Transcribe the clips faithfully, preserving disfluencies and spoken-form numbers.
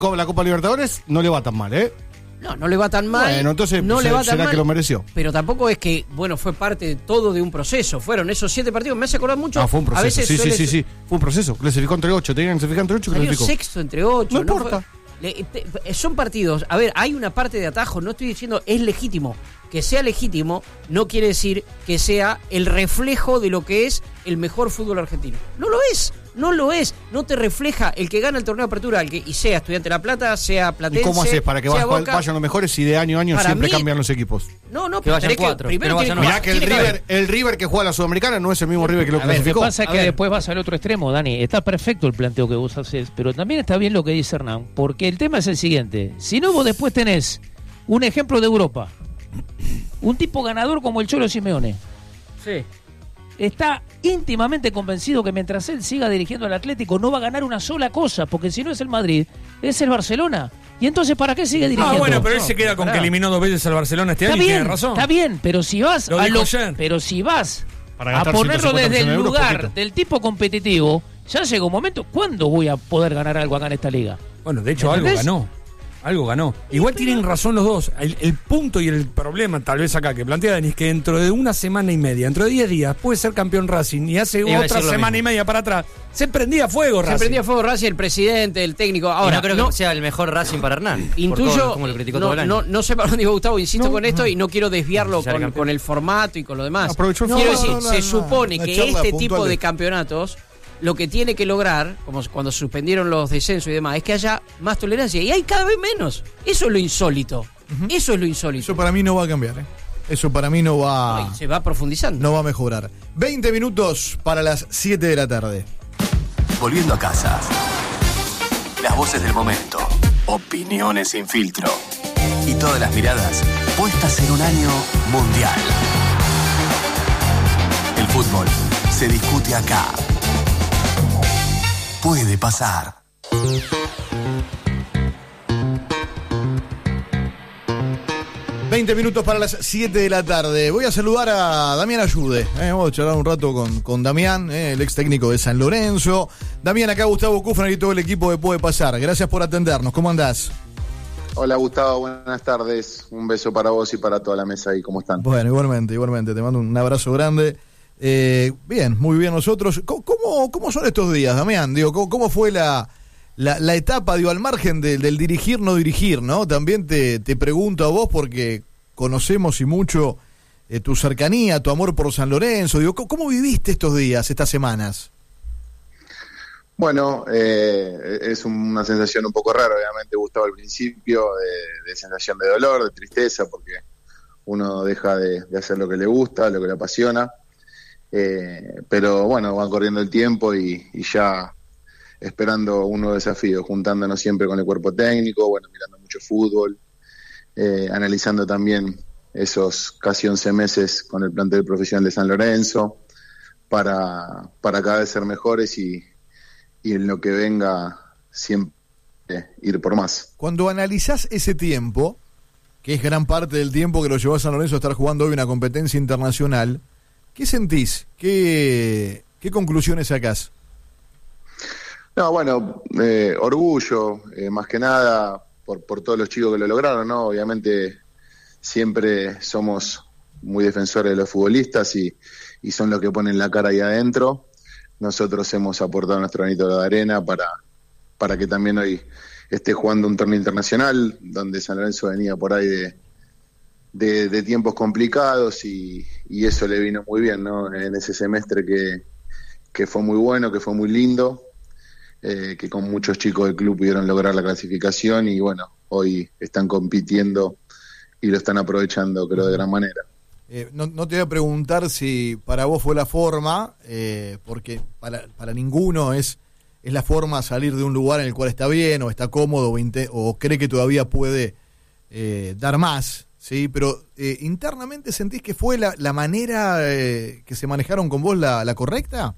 Con la Copa Libertadores no le va tan mal, ¿eh? No, no le va tan mal. Bueno, entonces no se, le va tan será mal, que lo mereció. Pero tampoco es que, bueno, fue parte de todo de un proceso. Fueron esos siete partidos, me hace acordar mucho. Ah, fue un proceso. A veces sí, suele... sí, sí, sí. Fue un proceso. Clasificó entre ocho. Tenían que clasificar entre ocho. Salió Clasificó. sexto entre ocho. No, no importa. Fue... Le, te, son partidos. A ver, hay una parte de atajo. No estoy diciendo es legítimo. Que sea legítimo no quiere decir que sea el reflejo de lo que es el mejor fútbol argentino. No lo es. No lo es, no te refleja el que gana el torneo de apertura, el que, y sea Estudiante de La Plata, sea Platense. ¿Y cómo haces para que vayan los mejores si de año a año para siempre mí, cambian los equipos? No, no, que vayan que, cuatro. Primero que tiene, Mirá que el tiene River, que el River que juega a la Sudamericana no es el mismo River que lo a ver, clasificó. lo que pasa es A que ver. después vas al otro extremo, Dani. Está perfecto el planteo que vos haces, pero también está bien lo que dice Hernán, porque el tema es el siguiente. Si no, vos después tenés un ejemplo de Europa. Un tipo ganador como el Cholo Simeone. Sí. Está íntimamente convencido que mientras él siga dirigiendo al Atlético no va a ganar una sola cosa, porque si no es el Madrid, es el Barcelona. Y entonces, ¿para qué sigue dirigiendo? Ah, bueno, pero él No, se queda con pará. que eliminó dos veces al Barcelona este Está año y bien, tiene razón. está bien, pero si vas Lo a dijo lo, ayer. pero si vas Para a gastar ponerlo ciento cincuenta desde el millones de euros, lugar poquito. del tipo competitivo, ya llega un momento, ¿cuándo voy a poder ganar algo acá en esta liga? Bueno, de hecho algo ¿Entendés? ganó. Algo ganó. Igual tienen razón los dos. El, el punto y el problema, tal vez acá, que plantea Dani, es que dentro de una semana y media, dentro de diez días, puede ser campeón Racing y hace Iba a otra decir lo semana mismo. y media para atrás. Se prendía fuego Se Racing. prendía fuego Racing, el presidente, el técnico. Ahora, Ahora, no creo no, que sea el mejor Racing para Hernán. por intuyo, todo como lo criticó no, todo el año. no, no sé para dónde iba Gustavo, insisto No, con esto no. y no quiero desviarlo Ya con, campeón. con el formato y con lo demás. Aprovechó el Quiero formato. decir, No, no, se no, supone una que charla este puntual tipo de- de campeonatos lo que tiene que lograr, como cuando suspendieron los descensos y demás, es que haya más tolerancia. Y hay cada vez menos. Eso es lo insólito. Eso es lo insólito. Eso para mí no va a cambiar, ¿eh? Eso para mí no va, Ay, se va profundizando. no va a mejorar. veinte minutos para las siete de la tarde. Volviendo a casa. Las voces del momento. Opiniones sin filtro. Y todas las miradas puestas en un año mundial. El fútbol se discute acá. Puede pasar. veinte minutos para las siete de la tarde. Voy a saludar a Damián Ayude. Eh, vamos a charlar un rato con, con Damián, eh, el ex técnico de San Lorenzo. Damián, acá Gustavo Kufner y todo el equipo de Puede Pasar. Gracias por atendernos. ¿Cómo andás? Hola Gustavo, buenas tardes. Un beso para vos y para toda la mesa ahí. ¿Cómo están? Bueno, igualmente, igualmente. Te mando un abrazo grande. Eh, bien, muy bien nosotros. ¿Cómo, cómo, cómo son estos días, Damián? Digo, ¿cómo, cómo fue la, la, la etapa, digo, al margen de, del dirigir, no dirigir, ¿no? También te, te pregunto a vos porque conocemos y mucho eh, tu cercanía, tu amor por San Lorenzo. Digo, ¿cómo, cómo viviste estos días, estas semanas? Bueno, eh, es una sensación un poco rara, obviamente, Gustavo, al principio, de, de sensación de dolor, de tristeza, porque uno deja de, de hacer lo que le gusta, lo que le apasiona. Eh, pero bueno, van corriendo el tiempo y, y ya esperando un nuevo desafío, juntándonos siempre con el cuerpo técnico, bueno, mirando mucho fútbol, eh, analizando también esos casi once meses con el plantel profesional de San Lorenzo para, para cada vez ser mejores y, y en lo que venga siempre ir por más. Cuando analizás ese tiempo, que es gran parte del tiempo que lo llevó a San Lorenzo a estar jugando hoy una competencia internacional, ¿qué sentís? ¿Qué, qué conclusiones sacás? No, bueno, eh, orgullo, eh, más que nada, por, por todos los chicos que lo lograron, ¿no? Obviamente siempre somos muy defensores de los futbolistas y, y son los que ponen la cara ahí adentro. Nosotros hemos aportado nuestro granito de arena para, para que también hoy esté jugando un torneo internacional, donde San Lorenzo venía por ahí de, de, de tiempos complicados y, y eso le vino muy bien, ¿no? En ese semestre que, que fue muy bueno, que fue muy lindo. Eh, que con muchos chicos del club pudieron lograr la clasificación y bueno, hoy están compitiendo y lo están aprovechando, creo, de gran manera. Eh, no, no te voy a preguntar si para vos fue la forma, eh, porque para, para ninguno es, es la forma salir de un lugar en el cual está bien o está cómodo o, inte- o cree que todavía puede eh, dar más, ¿sí? Pero eh, internamente sentís que fue la, la manera eh, que se manejaron con vos la, la correcta.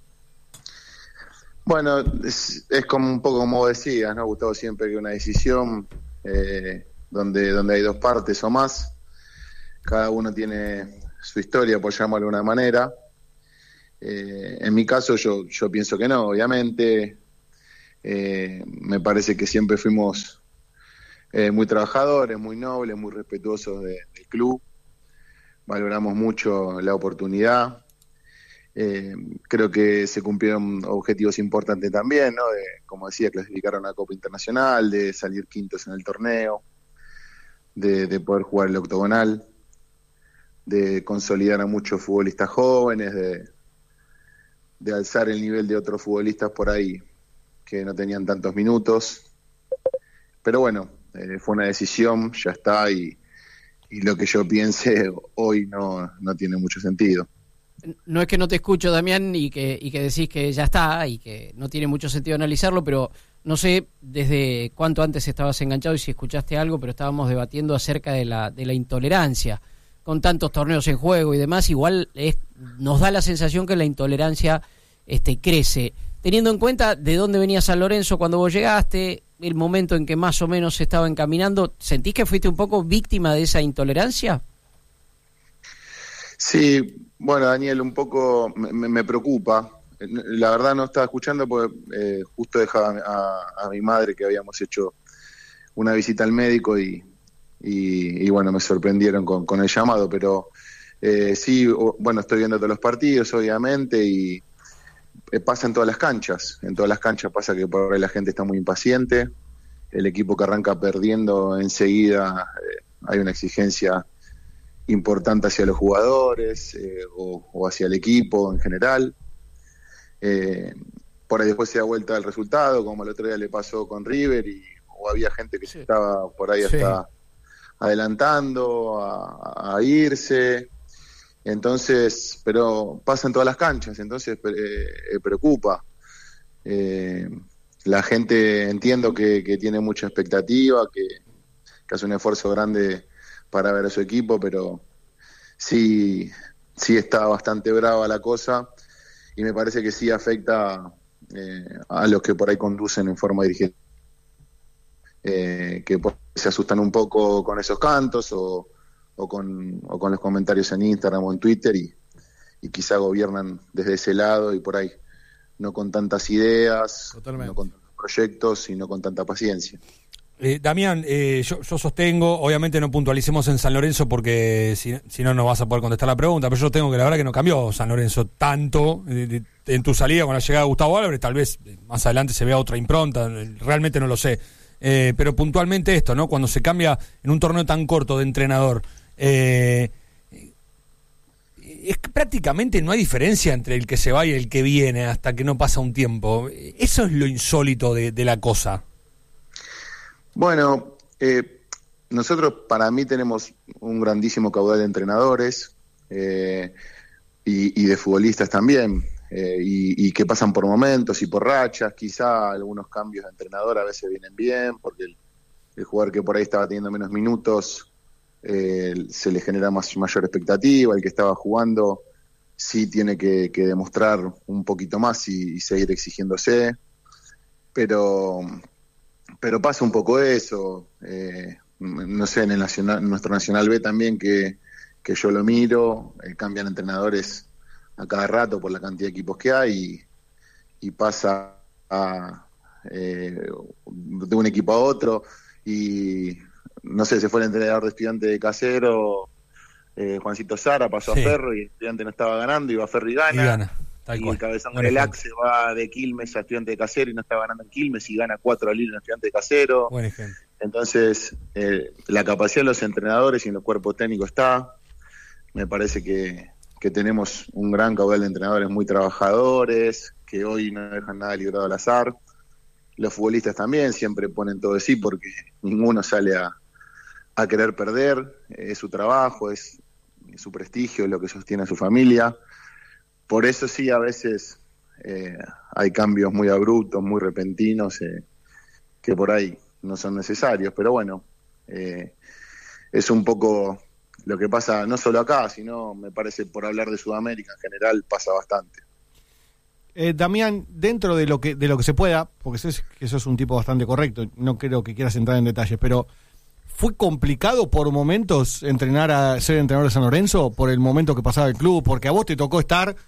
Bueno, es, es como un poco como vos decías, ¿no, Gustavo? Siempre que una decisión eh, donde, donde hay dos partes o más, cada uno tiene su historia, por llamarlo de alguna manera. Eh, en mi caso yo, yo pienso que no, obviamente. Eh, me parece que siempre fuimos eh, muy trabajadores, muy nobles, muy respetuosos de, del club. Valoramos mucho la oportunidad. Eh, creo que se cumplieron objetivos importantes también, ¿no? De, como decía, clasificar a una Copa Internacional, de salir quintos en el torneo, de, de poder jugar el octogonal, de consolidar a muchos futbolistas jóvenes, de, de alzar el nivel de otros futbolistas por ahí que no tenían tantos minutos. Pero bueno, eh, fue una decisión, ya está, y, y lo que yo piense hoy no, no tiene mucho sentido. No es que no te escucho, Damián, y que, y que decís que ya está y que no tiene mucho sentido analizarlo, pero no sé desde cuánto antes estabas enganchado y si escuchaste algo, pero estábamos debatiendo acerca de la, de la intolerancia. Con tantos torneos en juego y demás, igual es, nos da la sensación que la intolerancia este, crece. Teniendo en cuenta de dónde venía San Lorenzo cuando vos llegaste, el momento en que más o menos se estaba encaminando, ¿sentís que fuiste un poco víctima de esa intolerancia? Sí, bueno, Daniel, un poco me, me preocupa. La verdad no estaba escuchando porque eh, justo dejaba a, a mi madre que habíamos hecho una visita al médico y, y, y bueno, me sorprendieron con, con el llamado, pero eh, sí, bueno, estoy viendo todos los partidos, obviamente, y eh, pasa en todas las canchas. En todas las canchas pasa que por ahí la gente está muy impaciente. El equipo que arranca perdiendo enseguida, eh, hay una exigencia importante hacia los jugadores eh, o, o hacia el equipo en general. Eh, por ahí después se da vuelta el resultado, como el otro día le pasó con River, y o había gente que sí. se estaba por ahí sí. hasta adelantando a, a irse. Entonces, pero pasa en todas las canchas, entonces eh, preocupa. Eh, la gente entiendo que, que tiene mucha expectativa, que, que hace un esfuerzo grande para ver a su equipo, pero sí, sí está bastante brava la cosa y me parece que sí afecta eh, a los que por ahí conducen en forma dirigente, eh, que se asustan un poco con esos cantos o, o, con, o con los comentarios en Instagram o en Twitter y, y quizá gobiernan desde ese lado y por ahí no con tantas ideas, Totalmente. no con tantos proyectos y no con tanta paciencia. Eh, Damián, eh, yo, yo sostengo, obviamente no puntualicemos en San Lorenzo porque si, si no, no vas a poder contestar la pregunta, pero yo tengo que la verdad que no cambió San Lorenzo tanto eh, de, en tu salida con la llegada de Gustavo Álvarez, tal vez eh, más adelante se vea otra impronta, realmente no lo sé, eh, pero puntualmente esto, ¿no? Cuando se cambia en un torneo tan corto de entrenador, eh, es que prácticamente no hay diferencia entre el que se va y el que viene hasta que no pasa un tiempo. Eso es lo insólito de, de la cosa. Bueno, eh, nosotros para mí tenemos un grandísimo caudal de entrenadores eh, y, y de futbolistas también, eh, y, y que pasan por momentos y por rachas. Quizá algunos cambios de entrenador a veces vienen bien, porque el, el jugador que por ahí estaba teniendo menos minutos eh, se le genera más, mayor expectativa, el que estaba jugando sí tiene que, que demostrar un poquito más y, y seguir exigiéndose, pero... pero pasa un poco eso, eh, no sé, en el nacional, nuestro Nacional B también, que, que yo lo miro, eh, cambian entrenadores a cada rato por la cantidad de equipos que hay, y, y pasa a, eh, de un equipo a otro, y no sé, se fue el entrenador de Estudiante de Casero, eh, Juancito Sara, pasó sí. a Ferro, y Estudiante no estaba ganando, iba a Ferro y gana. Y gana. Tal y cual. el cabezón Buen Relax ejemplo. se va de Quilmes a Estudiante de Casero y no está ganando en Quilmes y gana cuatro al hilo en Estudiante de Casero. Buen ejemplo. Entonces, eh, la capacidad de los entrenadores y en los cuerpos técnicos está. Me parece que, que tenemos un gran caudal de entrenadores muy trabajadores, que hoy no dejan nada librado al azar. Los futbolistas también siempre ponen todo de sí porque ninguno sale a, a querer perder. Es su trabajo, es, es su prestigio, es lo que sostiene a su familia. Por eso sí, a veces eh, hay cambios muy abruptos, muy repentinos, eh, que por ahí no son necesarios. Pero bueno, eh, es un poco lo que pasa, no solo acá, sino me parece por hablar de Sudamérica en general, pasa bastante. Eh, Damián, dentro de lo que de lo que se pueda, porque sé que sos un tipo bastante correcto, no creo que quieras entrar en detalles, pero ¿fue complicado por momentos entrenar a ser entrenador de San Lorenzo por el momento que pasaba el club? Porque a vos te tocó estar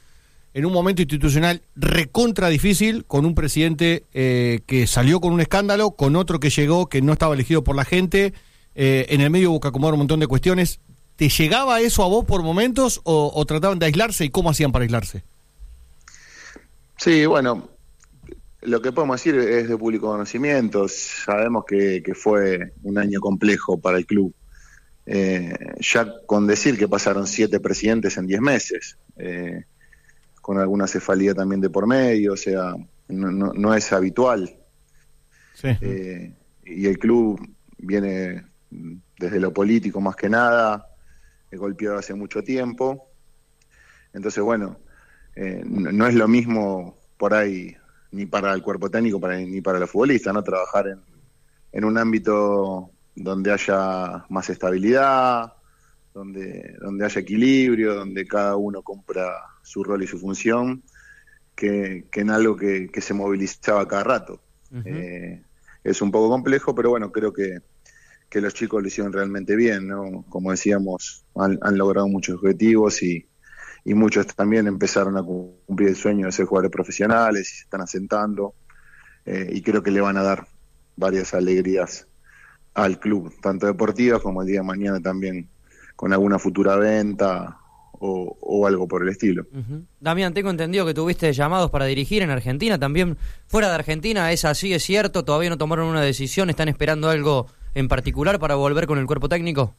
en un momento institucional recontra difícil, con un presidente eh, que salió con un escándalo, con otro que llegó que no estaba elegido por la gente, eh, en el medio hubo que acomodar un montón de cuestiones. ¿Te llegaba eso a vos por momentos o, o trataban de aislarse y cómo hacían para aislarse? Sí, bueno, lo que podemos decir es de público conocimiento. Sabemos que, que fue un año complejo para el club. Eh, ya con decir que pasaron siete presidentes en diez meses, eh, con alguna cefalía también de por medio, o sea, no, no, no es habitual. Sí. Eh, y el club viene desde lo político más que nada, golpeado hace mucho tiempo. Entonces, bueno, eh, no, no es lo mismo por ahí ni para el cuerpo técnico para, ni para los futbolistas, ¿no? Trabajar en, en un ámbito donde haya más estabilidad, donde, donde haya equilibrio, donde cada uno cumpla su rol y su función, que, que en algo que, que se movilizaba cada rato. Uh-huh. Eh, es un poco complejo, pero bueno, creo que, que los chicos lo hicieron realmente bien, ¿no? Como decíamos, han, han logrado muchos objetivos y, y muchos también empezaron a cumplir el sueño de ser jugadores profesionales y se están asentando, eh, y creo que le van a dar varias alegrías al club, tanto deportivas como el día de mañana también con alguna futura venta o, o algo por el estilo. Uh-huh. Damián, tengo entendido que tuviste llamados para dirigir en Argentina, también fuera de Argentina, ¿es así, es cierto? ¿Todavía no tomaron una decisión? ¿Están esperando algo en particular para volver con el cuerpo técnico?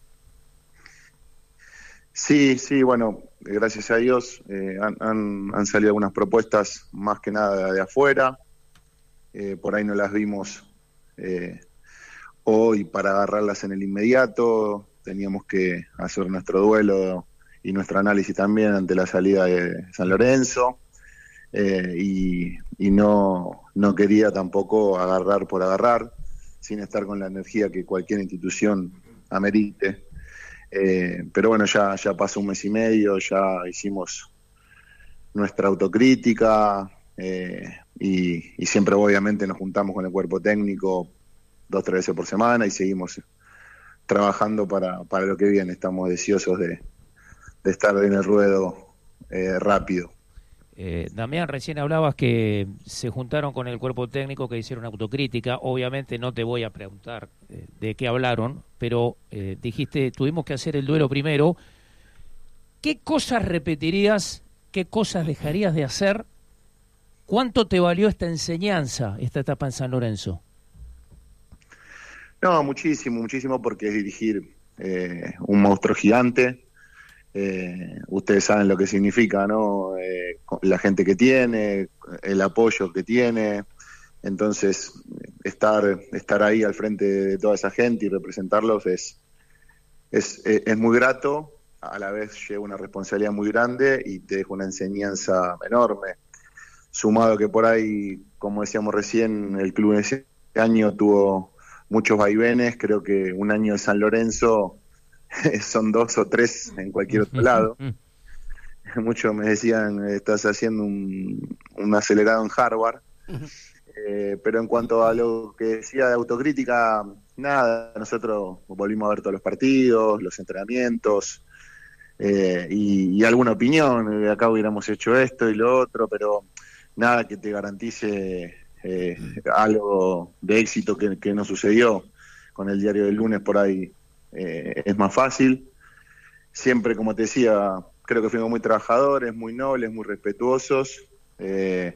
Sí, sí, bueno, gracias a Dios eh, han, han, han salido algunas propuestas más que nada de afuera, eh, por ahí no las vimos eh, hoy para agarrarlas en el inmediato. Teníamos que hacer nuestro duelo y nuestro análisis también ante la salida de San Lorenzo, eh, y, y no, no quería tampoco agarrar por agarrar, sin estar con la energía que cualquier institución amerite. Eh, pero bueno, ya, ya pasó un mes y medio, ya hicimos nuestra autocrítica, eh, y, y siempre obviamente nos juntamos con el cuerpo técnico dos, tres veces por semana y seguimos trabajando para, para lo que viene. Estamos deseosos de, de estar en el ruedo eh, rápido. Eh, Damián, recién hablabas que se juntaron con el cuerpo técnico, que hicieron autocrítica. Obviamente no te voy a preguntar eh, de qué hablaron, pero eh, dijiste, tuvimos que hacer el duelo primero. ¿Qué cosas repetirías? ¿Qué cosas dejarías de hacer? ¿Cuánto te valió esta enseñanza, esta etapa en San Lorenzo? No, muchísimo, muchísimo, porque es dirigir eh, un monstruo gigante. Eh, ustedes saben lo que significa, ¿no? Eh, la gente que tiene, el apoyo que tiene. Entonces, estar estar ahí al frente de toda esa gente y representarlos es, es, es muy grato. A la vez lleva una responsabilidad muy grande y te deja una enseñanza enorme. Sumado que por ahí, como decíamos recién, el club ese año tuvo muchos vaivenes. Creo que un año de San Lorenzo son dos o tres en cualquier otro lado. Muchos me decían, estás haciendo un, un acelerado en Harvard. Eh, pero en cuanto a lo que decía de autocrítica, nada, nosotros volvimos a ver todos los partidos, los entrenamientos, eh, y, y alguna opinión. Acá hubiéramos hecho esto y lo otro, pero nada que te garantice eh, algo de éxito que, que no sucedió. Con el diario del lunes por ahí eh, es más fácil. Siempre, como te decía, creo que fuimos muy trabajadores, muy nobles, muy respetuosos, eh,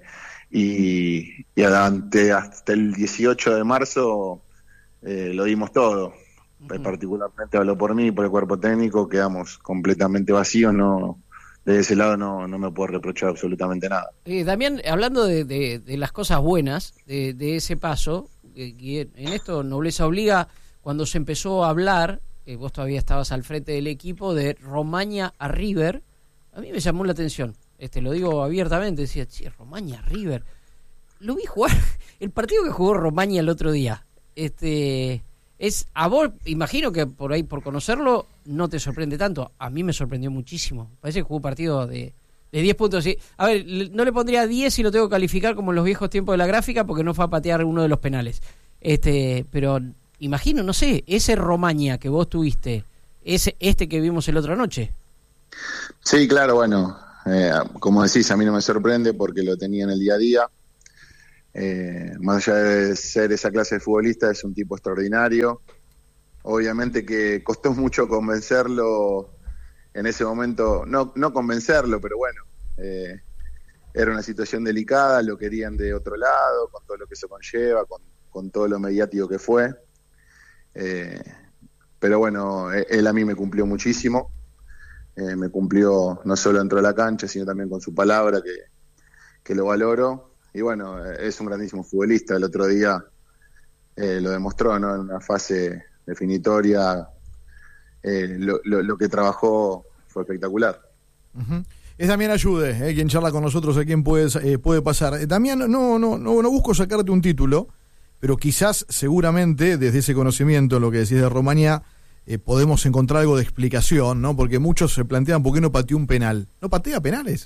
y, y ante, hasta el dieciocho de marzo eh, lo dimos todo. Uh-huh. Particularmente hablo por mí y por el cuerpo técnico, quedamos completamente vacíos. No, de ese lado no, no me puedo reprochar absolutamente nada. Eh, Damián, hablando de, de, de las cosas buenas de, de ese paso, eh, y en esto Nobleza Obliga, cuando se empezó a hablar, eh, vos todavía estabas al frente del equipo, de Romaña a River, a mí me llamó la atención. Este, lo digo abiertamente, decía, che, Romaña, River. Lo vi jugar, el partido que jugó Romaña el otro día. Este, es, a vos, imagino que por ahí, por conocerlo, no te sorprende tanto. A mí me sorprendió muchísimo. Parece que jugó un partido de, de diez puntos. Sí. A ver, no le pondría diez si lo tengo que calificar como en los viejos tiempos de la gráfica, porque no fue a patear uno de los penales. Este, pero imagino, no sé, ese Romaña que vos tuviste, ese, este que vimos el otra noche. Sí, claro, bueno, eh, como decís, a mí no me sorprende porque lo tenía en el día a día. Eh, más allá de ser esa clase de futbolista, es un tipo extraordinario. Obviamente que costó mucho convencerlo en ese momento, no, no convencerlo, pero bueno, eh, era una situación delicada, lo querían de otro lado, con todo lo que eso conlleva, con, con todo lo mediático que fue. Eh, pero bueno, él a mí me cumplió muchísimo, eh, me cumplió no solo dentro de la cancha, sino también con su palabra, que, que lo valoro. Y bueno, es un grandísimo futbolista. El otro día eh, lo demostró, ¿no? En una fase definitoria, eh, lo, lo, lo que trabajó fue espectacular. Uh-huh. Es Damián Ayude, eh, quien charla con nosotros, a quien puede, eh, puede pasar. Eh, Damián, no, no, no, no busco sacarte un título, pero quizás, seguramente, desde ese conocimiento, lo que decís de Romagnà, eh, podemos encontrar algo de explicación, ¿no? Porque muchos se plantean por qué no pateó un penal. ¿No patea penales?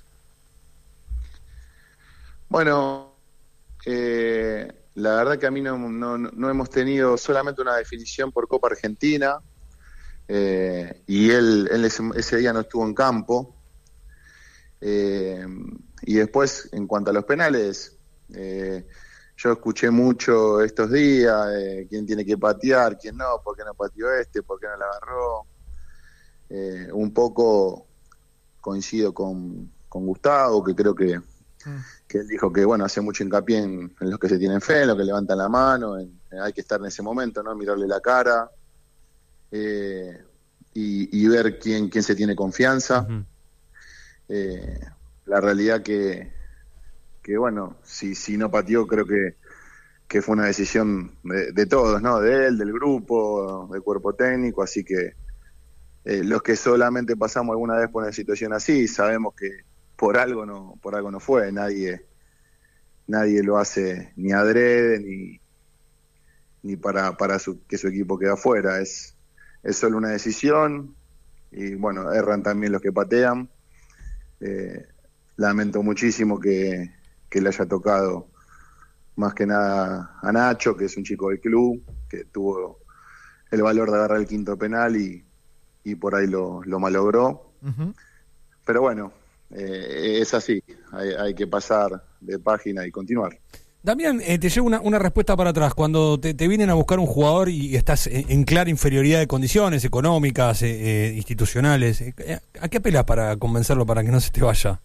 Bueno, eh, la verdad que a mí no, no, no hemos tenido solamente una definición por Copa Argentina, eh, y él, él ese, ese día no estuvo en campo. Eh, y después, en cuanto a los penales, eh, yo escuché mucho estos días, eh, quién tiene que patear, quién no, por qué no pateó este, por qué no la agarró. Eh, un poco coincido con, con Gustavo, que creo que, mm. que él dijo que bueno, hace mucho hincapié en, en los que se tienen fe, en los que levantan la mano, en, en hay que estar en ese momento, ¿no? Mirarle la cara, eh, y, y ver quién, quién se tiene confianza. Uh-huh. Eh, la realidad que, que bueno, si, si no pateó, creo que, que fue una decisión de, de todos, ¿no? De él, del grupo, del cuerpo técnico, así que eh, los que solamente pasamos alguna vez por una situación así, sabemos que por algo no, por algo no fue, nadie, nadie lo hace ni adrede ni, ni para, para su, que su equipo quede afuera, es, es solo una decisión, y bueno, erran también los que patean. Eh, lamento muchísimo que, que le haya tocado más que nada a Nacho, que es un chico del club, que tuvo el valor de agarrar el quinto penal y, y por ahí lo, lo malogró. Uh-huh. Pero bueno, eh, es así, hay, hay que pasar de página y continuar. Damián, eh, te llevo una, una respuesta para atrás. Cuando te, te vienen a buscar un jugador y estás en, en clara inferioridad de condiciones económicas, eh, eh, institucionales, eh, ¿a qué apelas para convencerlo para que no se te vaya?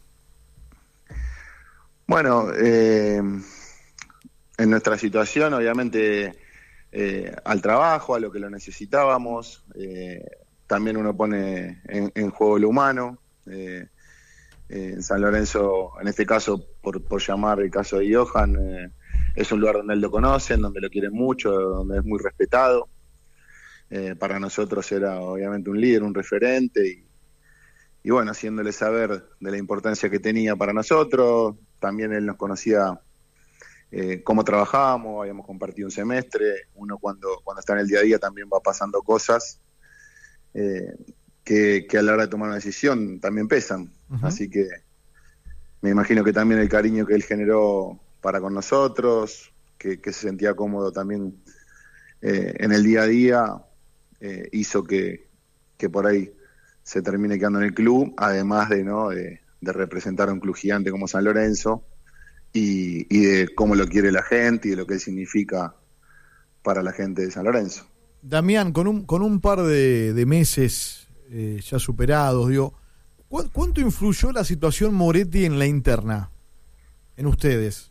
Bueno, eh, en nuestra situación, obviamente, eh, al trabajo, a lo que lo necesitábamos, eh, también uno pone en, en juego lo humano. Eh, En San Lorenzo, en este caso, por, por llamar el caso de Johan, eh, es un lugar donde él lo conocen, donde lo quieren mucho, donde es muy respetado. Eh, para nosotros era obviamente un líder, un referente, y, y bueno, haciéndole saber de la importancia que tenía para nosotros. También él nos conocía eh, cómo trabajábamos, habíamos compartido un semestre. Uno cuando, cuando está en el día a día también va pasando cosas eh, que, que a la hora de tomar una decisión también pesan. Uh-huh. Así que me imagino que también el cariño que él generó para con nosotros, que, que se sentía cómodo también eh, en el día a día, eh, hizo que, que por ahí se termine quedando en el club, además de no de, de representar a un club gigante como San Lorenzo, y, y de cómo lo quiere la gente y de lo que él significa para la gente de San Lorenzo. Damián, con un, con un par de, de meses eh, ya superados, digo, ¿cuánto influyó la situación Moretti en la interna, en ustedes?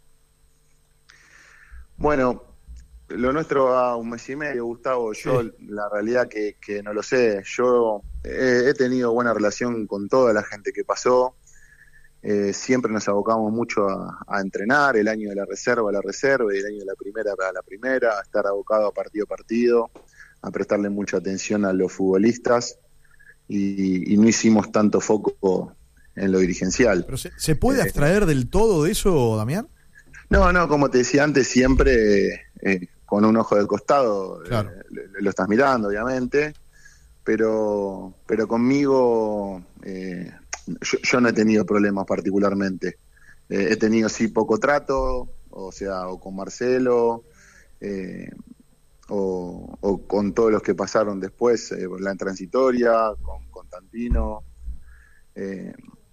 Bueno, lo nuestro va un mes y medio, Gustavo. Yo, sí. La realidad que, que no lo sé. Yo he, he tenido buena relación con toda la gente que pasó. Eh, siempre nos abocamos mucho a, a entrenar, el año de la reserva a la reserva y el año de la primera a la primera, a estar abocado a partido a partido, a prestarle mucha atención a los futbolistas. Y, y no hicimos tanto foco en lo dirigencial. ¿Pero se, se puede abstraer eh, del todo de eso, Damián? No, no, como te decía antes, siempre eh, con un ojo del costado, claro. eh, lo, lo estás mirando, obviamente, pero pero conmigo eh, yo, yo no he tenido problemas particularmente. Eh, he tenido sí poco trato, o sea, o con Marcelo, eh, O, o con todos los que pasaron después, eh, la transitoria, con, con Tantino, eh,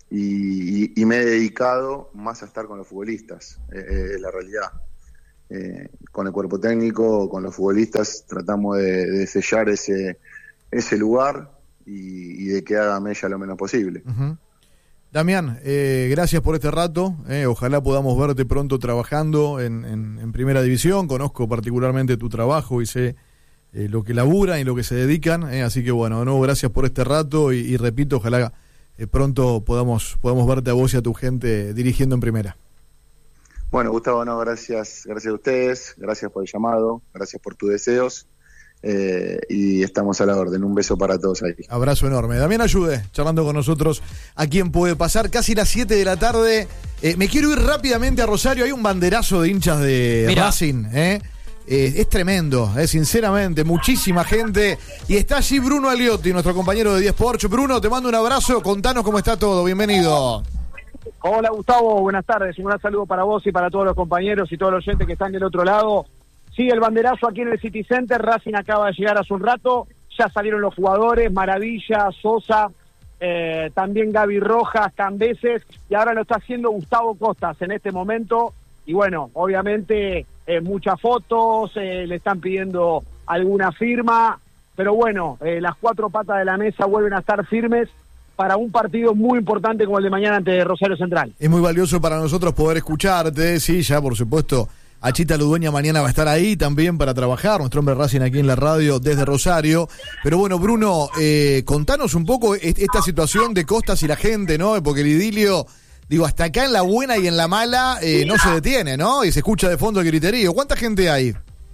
y, y, y me he dedicado más a estar con los futbolistas, eh, es la realidad. Eh, con el cuerpo técnico, con los futbolistas, tratamos de, de sellar ese, ese lugar y, y de que haga mella lo menos posible. Uh-huh. Damián, eh, gracias por este rato, eh, ojalá podamos verte pronto trabajando en, en, en Primera División. Conozco particularmente tu trabajo y sé eh, lo que laburan y lo que se dedican, eh, así que bueno, de nuevo gracias por este rato y, y repito, ojalá eh, pronto podamos, podamos verte a vos y a tu gente dirigiendo en Primera. Bueno, Gustavo, no, gracias, gracias a ustedes, gracias por el llamado, gracias por tus deseos. Eh, y estamos a la orden. Un beso para todos ahí. Abrazo enorme. Damián Ayude, charlando con nosotros. ¿A quién puede pasar? Casi las siete de la tarde. Eh, me quiero ir rápidamente a Rosario. Hay un banderazo de hinchas de Mirá. Racing. ¿eh? Eh, es tremendo, eh, sinceramente. Muchísima gente. Y está allí Bruno Aliotti, nuestro compañero de diez por ocho. Bruno, te mando un abrazo. Contanos cómo está todo. Bienvenido. Hola, Gustavo. Buenas tardes. Un gran saludo para vos y para todos los compañeros y todos los oyentes que están del otro lado. Sigue el banderazo aquí en el City Center. Racing acaba de llegar hace un rato. Ya salieron los jugadores, Maravilla, Sosa, eh, también Gaby Rojas, Cambeses, y ahora lo está haciendo Gustavo Costas en este momento. Y bueno, obviamente eh, muchas fotos, eh, le están pidiendo alguna firma, pero bueno, eh, las cuatro patas de la mesa vuelven a estar firmes para un partido muy importante como el de mañana ante Rosario Central. Es muy valioso para nosotros poder escucharte, sí, ya por supuesto. Achita Ludueña mañana va a estar ahí también para trabajar, nuestro hombre Racing aquí en la radio desde Rosario. Pero bueno, Bruno, eh, contanos un poco esta situación de Costas y la gente, ¿no? Porque el idilio, digo, hasta acá en la buena y en la mala eh, no se detiene, ¿no? Y se escucha de fondo el griterío. ¿Cuánta gente hay?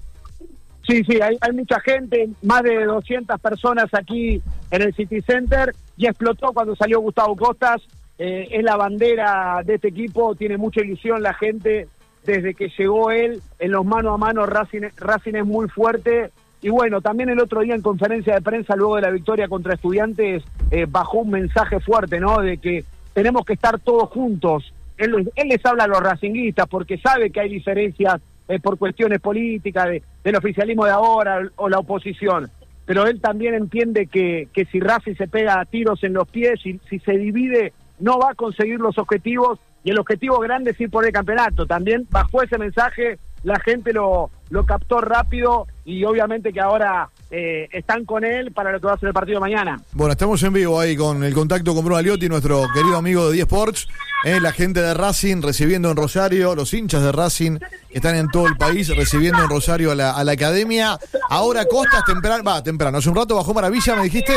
Sí, sí, hay, hay mucha gente, más de doscientas personas aquí en el City Center, y explotó cuando salió Gustavo Costas. Eh, es la bandera de este equipo, tiene mucha ilusión la gente. Desde que llegó él, en los mano a mano, Racing, Racing es muy fuerte. Y bueno, también el otro día en conferencia de prensa, luego de la victoria contra Estudiantes, eh, bajó un mensaje fuerte, ¿no? De que tenemos que estar todos juntos. Él, él les habla a los racinguistas porque sabe que hay diferencias eh, por cuestiones políticas, de, del oficialismo de ahora o la oposición. Pero él también entiende que, que si Racing se pega a tiros en los pies, si, si se divide, no va a conseguir los objetivos. Y el objetivo grande es ir por el campeonato. También bajo ese mensaje la gente lo, lo captó rápido y obviamente que ahora eh, están con él para lo que va a ser el partido mañana. Bueno, estamos en vivo ahí con el contacto con Bruno Aliotti, nuestro querido amigo de diez Sports, eh, la gente de Racing recibiendo en Rosario, los hinchas de Racing que están en todo el país recibiendo en Rosario a la, a la academia. Ahora Costas temprano, va, temprano, hace un rato bajó Maravilla, ¿me dijiste?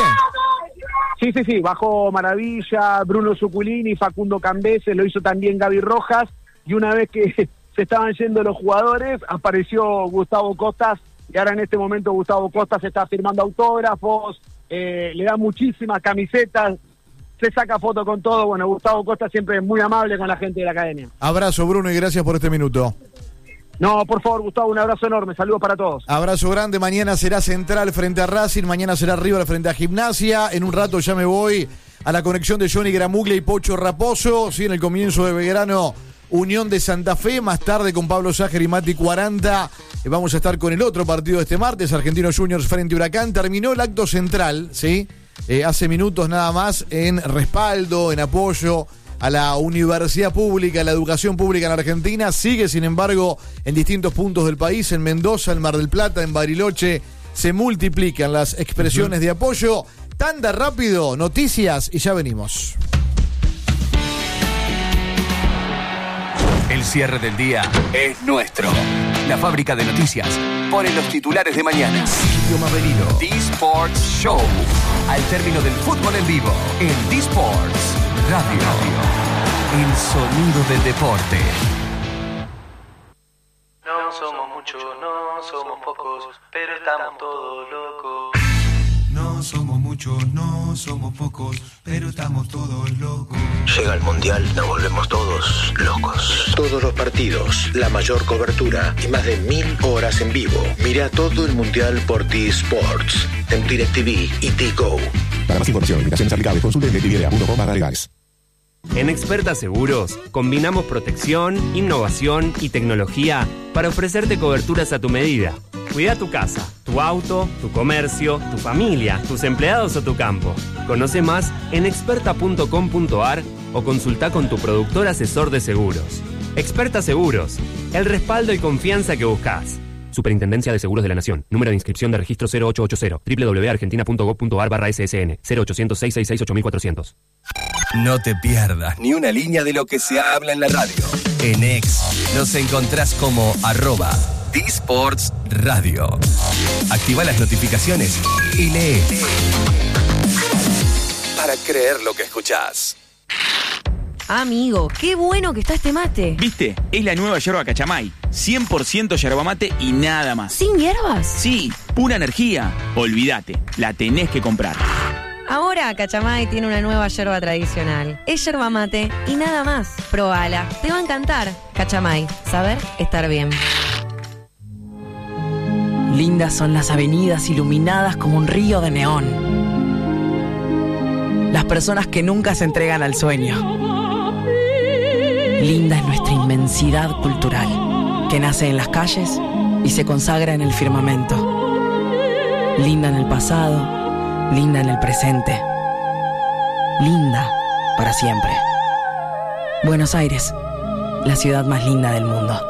Sí, sí, sí, bajó Maravilla, Bruno Zuculini, Facundo Cambeses, lo hizo también Gaby Rojas, y una vez que se estaban yendo los jugadores, apareció Gustavo Costas, y ahora en este momento Gustavo Costas está firmando autógrafos, eh, le da muchísimas camisetas, se saca foto con todo. Bueno, Gustavo Costas siempre es muy amable con la gente de la academia. Abrazo, Bruno, y gracias por este minuto. No, por favor, Gustavo, un abrazo enorme, saludos para todos. Abrazo grande, mañana será Central frente a Racing, mañana será River frente a Gimnasia, en un rato ya me voy a la conexión de Johnny Gramuglia y Pocho Raposo, sí, en el comienzo de Belgrano, Unión de Santa Fe, más tarde con Pablo Ságer y Mati cuarenta, eh, vamos a estar con el otro partido de este martes, Argentinos Juniors frente a Huracán. Terminó el acto central, sí, eh, hace minutos nada más, en respaldo, en apoyo a la universidad pública, a la educación pública en Argentina. Sigue, sin embargo, en distintos puntos del país, en Mendoza, en Mar del Plata, en Bariloche, se multiplican las expresiones uh-huh. de apoyo. Tanda rápido, noticias y ya venimos. El cierre del día es nuestro. La fábrica de noticias pone los titulares de mañana. Silvio Maverino, D-Sports Show. Al término del fútbol en vivo, en D-Sports Radio. El sonido del deporte. No somos muchos, no somos pocos, pero estamos todos locos. No somos muchos, no somos pocos, pero estamos todos locos. Llega el Mundial, nos volvemos todos locos. Todos los partidos, la mayor cobertura y más de mil horas en vivo. Mira todo el Mundial por T-Sports, en DirecTV y T-Go. Para más información, invitaciones aplicables, consulte en directv punto com barra legales. En Experta Seguros, combinamos protección, innovación y tecnología para ofrecerte coberturas a tu medida. Cuida tu casa, tu auto, tu comercio, tu familia, tus empleados o tu campo. Conoce más en experta punto com punto ar o consulta con tu productor asesor de seguros. Experta Seguros, el respaldo y confianza que buscas. Superintendencia de Seguros de la Nación. Número de inscripción de registro cero ocho ocho cero, doble u doble u doble u punto argentina punto gob punto ar barra ese ese ene, cero ochocientos, seiscientos sesenta y seis, ocho mil cuatrocientos. No te pierdas ni una línea de lo que se habla en la radio. En X nos encontrás como arroba D-Sports Radio. Activa las notificaciones y lee. Para creer lo que escuchás. Amigo, qué bueno que está este mate. ¿Viste? Es la nueva yerba Cachamay. cien por ciento yerba mate y nada más. ¿Sin hierbas? Sí, pura energía. Olvídate, la tenés que comprar. Ahora Cachamay tiene una nueva yerba tradicional. Es yerba mate y nada más. Probala, te va a encantar. Cachamay, saber estar bien. Lindas son las avenidas iluminadas como un río de neón. Las personas que nunca se entregan al sueño. Linda es nuestra inmensidad cultural, que nace en las calles y se consagra en el firmamento. Linda en el pasado, linda en el presente. Linda para siempre. Buenos Aires, la ciudad más linda del mundo.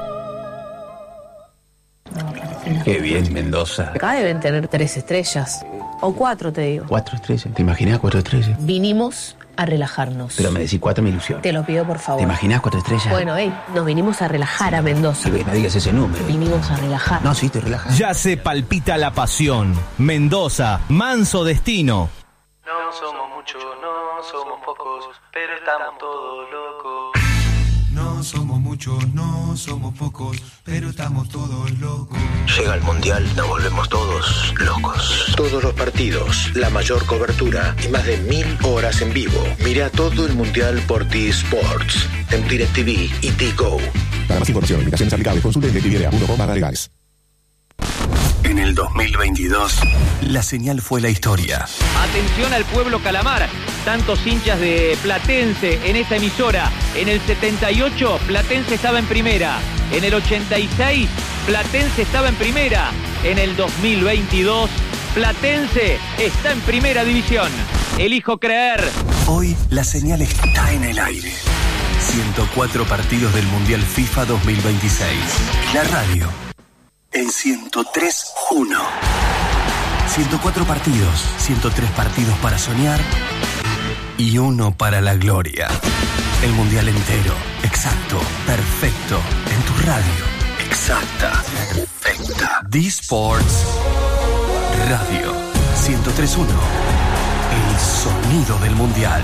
Qué bien, Mendoza. Acá deben tener tres estrellas. O cuatro, te digo. Cuatro estrellas. ¿Te imaginas cuatro estrellas? Vinimos a relajarnos. Pero me decís cuatro, me ilusión. Te lo pido, por favor. ¿Te imaginas cuatro estrellas? Bueno, hey, nos vinimos a relajar a Mendoza. Sí, no digas ese número. Vinimos a relajar. No, sí, estoy relajado. Ya se palpita la pasión. Mendoza, manso destino. No somos muchos, no somos pocos, pero estamos todos locos. No somos muchos, no somos pocos, pero estamos todos locos. Llega el Mundial, nos volvemos todos locos. Todos los partidos, la mayor cobertura y más de mil horas en vivo. Mira todo el Mundial por T-Sports, en DirecTV y T-Go. Para más información, limitaciones aplicables, consulte en directv punto com barra legales. En el dos mil veintidós, la señal fue la historia. Atención al pueblo Calamar, tantos hinchas de Platense en esta emisora. En el setenta y ocho, Platense estaba en primera. En el ochenta y seis, Platense estaba en primera. En el dos mil veintidós, Platense está en primera división. Elijo creer. Hoy la señal está en el aire. ciento cuatro partidos del Mundial FIFA dos mil veintiséis. La radio en ciento tres punto uno. ciento cuatro partidos, ciento tres partidos para soñar y uno para la gloria. El Mundial entero, exacto, perfecto, en tu radio, exacta, perfecta. D-Sports Radio ciento tres punto uno. El sonido del Mundial.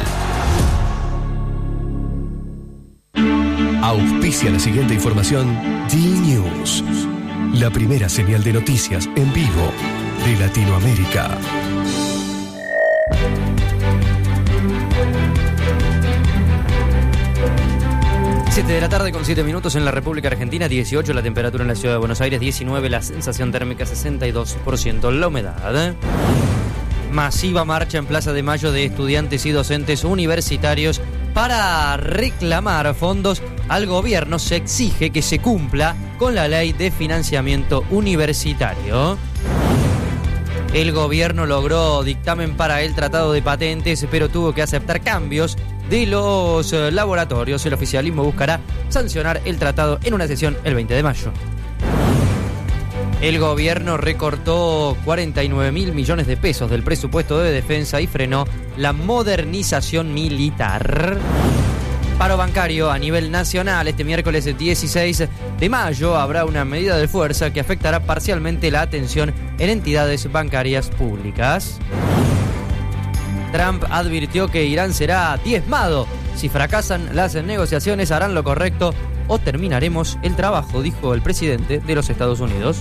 Auspicia la siguiente información D-News. La primera señal de noticias en vivo de Latinoamérica. siete de la tarde con siete minutos en la República Argentina, dieciocho la temperatura en la ciudad de Buenos Aires, diecinueve la sensación térmica, sesenta y dos por ciento la humedad. Masiva marcha en Plaza de Mayo de estudiantes y docentes universitarios para reclamar fondos al gobierno. Se exige que se cumpla con la ley de financiamiento universitario. El gobierno logró dictamen para el tratado de patentes, pero tuvo que aceptar cambios de los laboratorios. El oficialismo buscará sancionar el tratado en una sesión el veinte de mayo. El gobierno recortó cuarenta y nueve mil millones de pesos del presupuesto de defensa y frenó la modernización militar. Paro bancario a nivel nacional. Este miércoles dieciséis de mayo habrá una medida de fuerza que afectará parcialmente la atención en entidades bancarias públicas. Trump advirtió que Irán será diezmado. Si fracasan las negociaciones, harán lo correcto o terminaremos el trabajo, dijo el presidente de los Estados Unidos.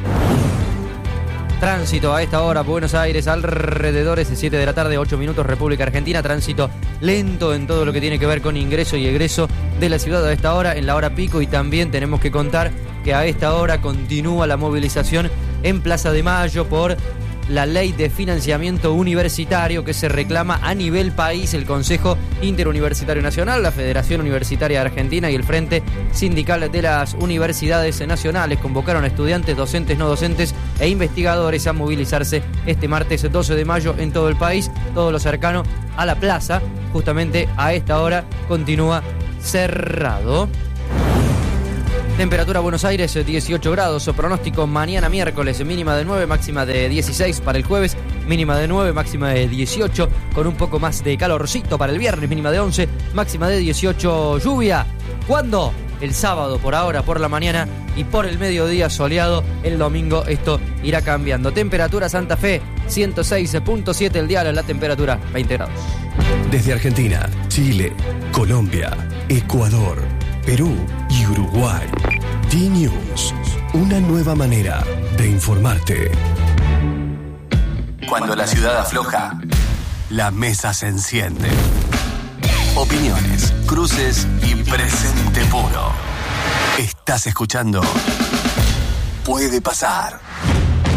Tránsito a esta hora, Buenos Aires, alrededores de siete de la tarde, ocho minutos, República Argentina. Tránsito lento en todo lo que tiene que ver con ingreso y egreso de la ciudad a esta hora, en la hora pico. Y también tenemos que contar que a esta hora continúa la movilización en Plaza de Mayo por la ley de financiamiento universitario que se reclama a nivel país. El Consejo Interuniversitario Nacional, la Federación Universitaria de Argentina y el Frente Sindical de las Universidades Nacionales convocaron a estudiantes, docentes, no docentes, e investigadores a movilizarse este martes doce de mayo en todo el país. Todo lo cercano a la plaza, justamente a esta hora, continúa cerrado. Temperatura Buenos Aires, dieciocho grados. Pronóstico mañana miércoles, mínima de nueve, máxima de dieciséis para el jueves, mínima de nueve, máxima de dieciocho, con un poco más de calorcito para el viernes, mínima de once, máxima de dieciocho. Lluvia, ¿cuándo? El sábado por ahora, por la mañana, y por el mediodía soleado. El domingo esto irá cambiando. Temperatura Santa Fe, ciento seis punto siete el dial, la temperatura veinte grados. Desde Argentina, Chile, Colombia, Ecuador, Perú y Uruguay. D-News, una nueva manera de informarte. Cuando la ciudad afloja, la mesa se enciende. Opiniones, cruces y presente puro. Estás escuchando Puede Pasar.